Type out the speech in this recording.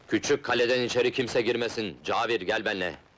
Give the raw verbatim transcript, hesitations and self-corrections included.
Küçük kaleden içeri kimse girmesin. Cabir, gel benle.